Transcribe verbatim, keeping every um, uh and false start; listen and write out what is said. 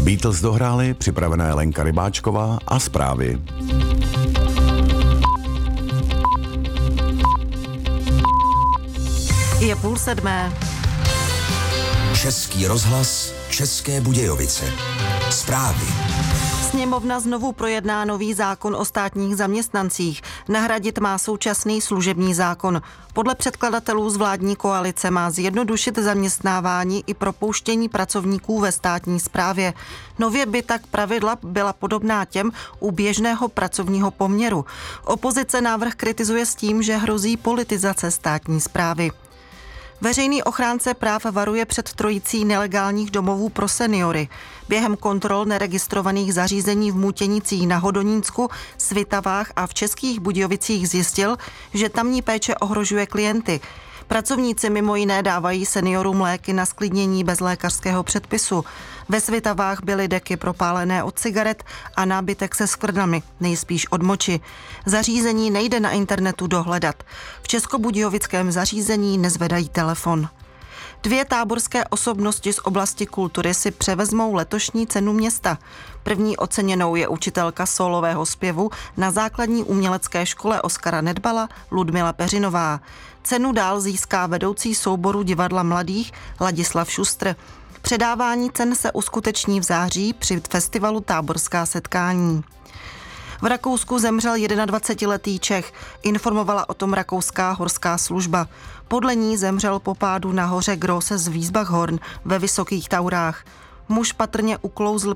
Beatles dohráli, připravená je Lenka Rybáčková a zprávy. Je půl sedmé. Český rozhlas, České Budějovice. Zprávy. Sněmovna znovu projedná nový zákon o státních zaměstnancích. Nahradit má současný služební zákon. Podle předkladatelů z vládní koalice má zjednodušit zaměstnávání i propouštění pracovníků ve státní správě. Nově by tak pravidla byla podobná těm u běžného pracovního poměru. Opozice návrh kritizuje s tím, že hrozí politizace státní správy. Veřejný ochránce práv varuje před trojicí nelegálních domovů pro seniory. Během kontrol neregistrovaných zařízení v Můtěnicích na Hodonínsku, Svitavách a v Českých Budějovicích zjistil, že tamní péče ohrožuje klienty. Pracovníci mimo jiné dávají seniorům léky na zklidnění bez lékařského předpisu. Ve Svitavách byly deky propálené od cigaret a nábytek se skvrnami, nejspíš od moči. Zařízení nejde na internetu dohledat. V českobudějovickém zařízení nezvedají telefon. Dvě táborské osobnosti z oblasti kultury si převezmou letošní cenu města. První oceněnou je učitelka sólového zpěvu na základní umělecké škole Oskara Nedbala Ludmila Peřinová. Cenu dál získá vedoucí souboru divadla mladých Ladislav Šustr. Předávání cen se uskuteční v září při festivalu Táborská setkání. V Rakousku zemřel jednadvacetiletý Čech, informovala o tom rakouská horská služba. Podle ní zemřel po pádu na hoře Großes Wiesbachhorn ve Vysokých Taurách. Muž patrně uklouzl